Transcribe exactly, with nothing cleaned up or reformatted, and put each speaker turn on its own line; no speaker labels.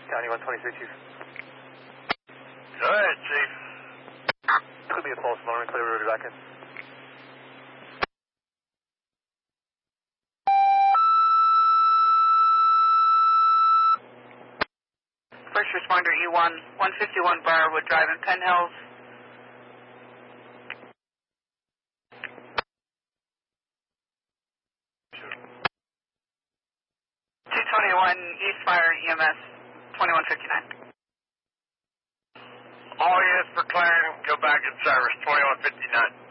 County one twenty-six, Chief.
Go ahead, Chief.
Could be a false alarm, clear road back in.
First responder E one, one fifty-one Briarwood Drive in Penn Hills. two twenty-one East Fire E M S, twenty-one fifty-nine.
All units for clearing, go back in service, twenty-one fifty-nine.